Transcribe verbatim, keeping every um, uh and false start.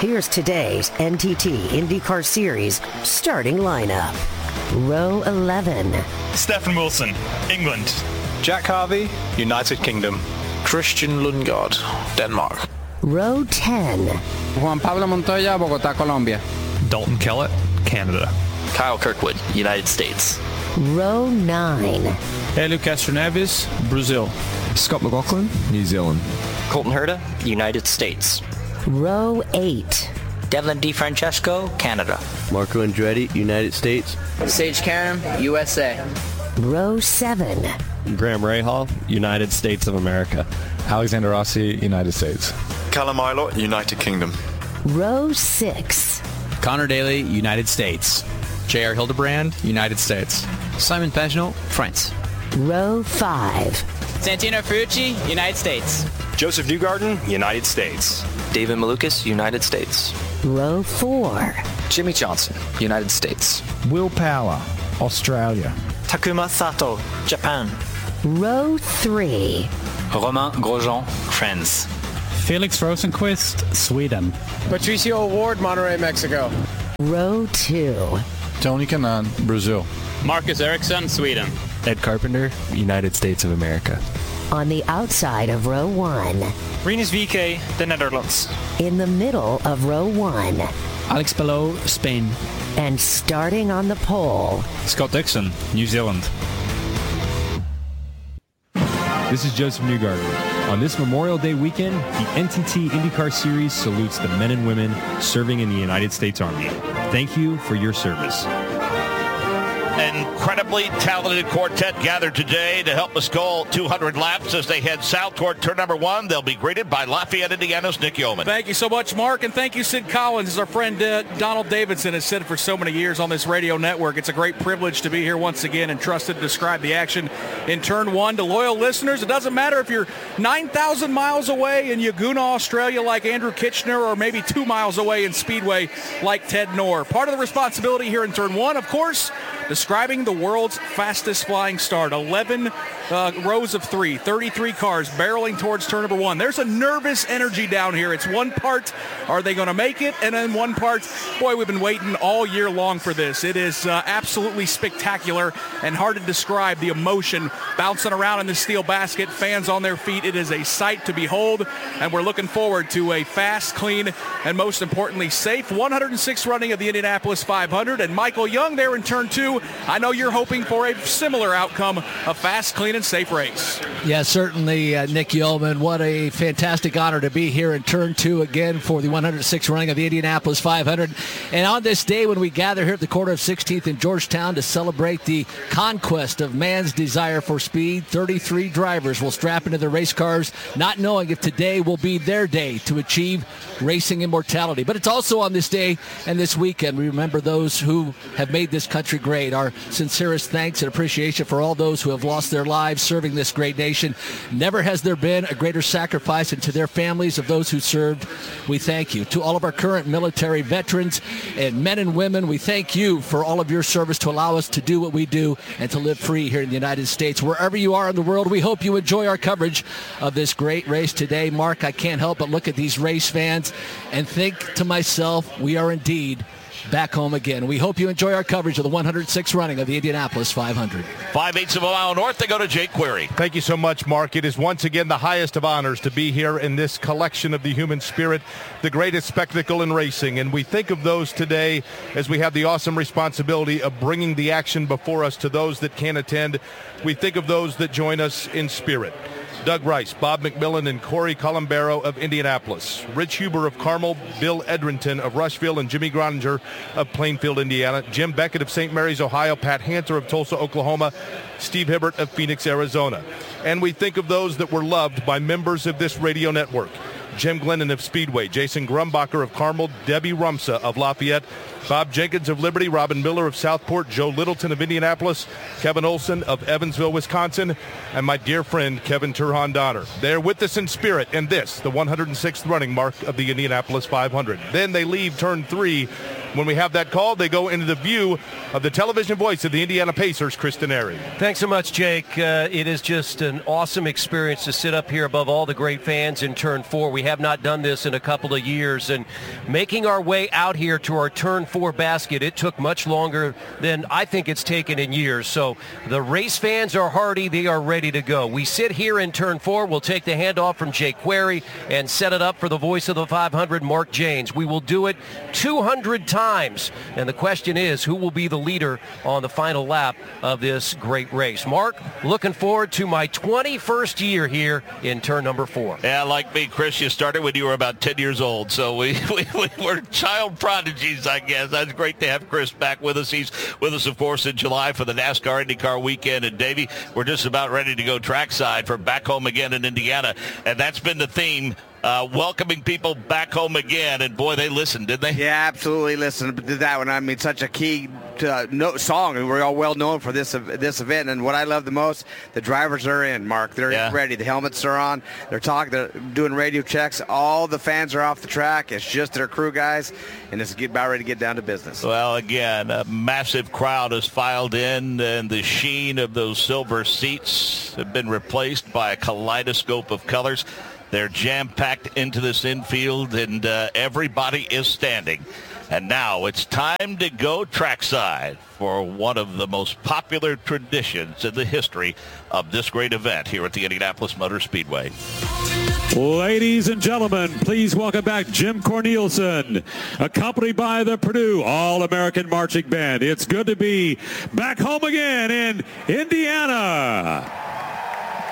Here's today's N T T IndyCar Series starting lineup. Row eleven. Stefan Wilson, England. Jack Harvey, United Kingdom. Christian Lundgaard, Denmark. Row ten. Juan Pablo Montoya, Bogotá, Colombia. Dalton Kellett, Canada. Kyle Kirkwood, United States. Row nine. Hélio Castroneves, Brazil. Scott McLaughlin, New Zealand. Colton Herta, United States. Row eight. Devlin DeFrancesco, Canada. Marco Andretti, United States. Sage Karam, U S A. Row seven. Graham Rahal, United States of America. Alexander Rossi, United States. Callum Ilott, United Kingdom. Row six. Connor Daly, United States. J R Hildebrand, United States. Simon Pagenaud, France. Row five. Santino Ferrucci, United States. Joseph Newgarden, United States. David Malukas, United States. Row four. Jimmy Johnson, United States. Will Power, Australia. Takuma Sato, Japan. Row three. Romain Grosjean, France. Felix Rosenqvist, Sweden. Patricio Ward, Monterrey, Mexico. Row two. Tony Kanaan, Brazil. Marcus Ericsson, Sweden. Ed Carpenter, United States of America. On the outside of row one. Rinus V K, the Netherlands. In the middle of row one. Alex Palou, Spain. And starting on the pole. Scott Dixon, New Zealand. This is Joseph Newgarden. On this Memorial Day weekend, the N T T IndyCar Series salutes the men and women serving in the United States Army. Thank you for your service. Incredibly talented quartet gathered today to help us go two hundred laps as they head south toward turn number one. They'll be greeted by Lafayette, Indiana's Nick Yeoman. Thank you so much, Mark, and thank you, Sid Collins. As our friend uh, Donald Davidson has said for so many years on this radio network, it's a great privilege to be here once again and trusted to describe the action in turn one. To loyal listeners, it doesn't matter if you're nine thousand miles away in Yaguna, Australia like Andrew Kitchener, or maybe two miles away in Speedway like Ted Knorr. Part of the responsibility here in turn one, of course, describing the world's fastest flying start. eleven uh, rows of three, thirty-three cars barreling towards turn number one. There's a nervous energy down here. It's one part, are they going to make it? And then one part, boy, we've been waiting all year long for this. It is uh, absolutely spectacular and hard to describe the emotion bouncing around in the steel basket, fans on their feet. It is a sight to behold, and we're looking forward to a fast, clean, and most importantly, safe one hundred sixth running of the Indianapolis five hundred. And Michael Young there in turn two. I know you're hoping for a similar outcome, a fast, clean, and safe race. Yeah, certainly, uh, Nick Yeoman. What a fantastic honor to be here in turn two again for the one hundred sixth running of the Indianapolis five hundred. And on this day when we gather here at the corner of sixteenth in Georgetown to celebrate the conquest of man's desire for speed, thirty-three drivers will strap into their race cars, not knowing if today will be their day to achieve racing immortality. But it's also on this day and this weekend we remember those who have made this country great. Our sincerest thanks and appreciation for all those who have lost their lives serving this great nation. Never has there been a greater sacrifice, and to their families of those who served, we thank you. To all of our current military veterans and men and women, we thank you for all of your service to allow us to do what we do and to live free here in the United States. Wherever you are in the world, we hope you enjoy our coverage of this great race today. Mark, I can't help but look at these race fans and think to myself, we are indeed back home again. We hope you enjoy our coverage of the one hundred sixth running of the Indianapolis five hundred. Five-eighths of a mile north, they go to Jake Query. Thank you so much, Mark. It is once again the highest of honors to be here in this collection of the human spirit, the greatest spectacle in racing. And we think of those today as we have the awesome responsibility of bringing the action before us to those that can't attend. We think of those that join us in spirit. Doug Rice, Bob McMillan, and Corey Columbero of Indianapolis. Rich Huber of Carmel, Bill Edrington of Rushville, and Jimmy Groninger of Plainfield, Indiana. Jim Beckett of Saint Mary's, Ohio. Pat Hanter of Tulsa, Oklahoma. Steve Hibbert of Phoenix, Arizona. And we think of those that were loved by members of this radio network. Jim Glennon of Speedway, Jason Grumbacher of Carmel, Debbie Rumsa of Lafayette, Bob Jenkins of Liberty, Robin Miller of Southport, Joe Littleton of Indianapolis, Kevin Olson of Evansville, Wisconsin, and my dear friend Kevin Turhan Donner. They're with us in spirit, and this, the one hundred sixth running mark of the Indianapolis five hundred. Then they leave turn three When we have that call, they go into the view of the television voice of the Indiana Pacers, Chris Denari. Thanks so much, Jake. Uh, it is just an awesome experience to sit up here above all the great fans in Turn four. We have not done this in a couple of years, and making our way out here to our Turn four basket, it took much longer than I think it's taken in years. So the race fans are hardy. They are ready to go. We sit here in Turn four. We'll take the handoff from Jake Query and set it up for the voice of the five hundred, Mark Janes. We will do it two hundred times, and the question is, who will be the leader on the final lap of this great race? Mark, looking forward to my twenty-first year here in turn number four. Yeah, like me, Chris, you started when you were about ten years old, so we, we, we were child prodigies, I guess. That's great to have Chris back with us. He's with us, of course, in July for the NASCAR IndyCar weekend. And, Davey, we're just about ready to go trackside for Back Home Again in Indiana, and that's been the theme. Uh, welcoming people back home again, and boy, they listened, didn't they? Yeah, absolutely listened to that one. I mean, such a key uh, no, song, and we're all well known for this this event. And what I love the most, the drivers are in, Mark. They're yeah. ready. The helmets are on. They're talking. They're doing radio checks. All the fans are off the track. It's just their crew guys, and it's about ready to get down to business. Well, again, a massive crowd has filed in, and the sheen of those silver seats have been replaced by a kaleidoscope of colors. They're jam-packed into this infield, and uh, everybody is standing. And now it's time to go trackside for one of the most popular traditions in the history of this great event here at the Indianapolis Motor Speedway. Ladies and gentlemen, please welcome back Jim Cornelison, accompanied by the Purdue All-American Marching Band. It's good to be back home again in Indiana.